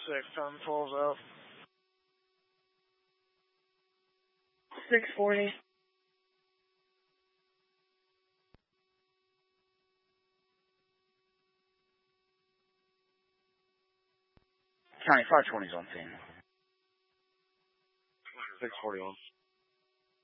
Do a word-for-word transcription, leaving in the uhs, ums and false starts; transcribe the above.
six, time twelve's out. six forty. County five twenty's on scene. six forty-one.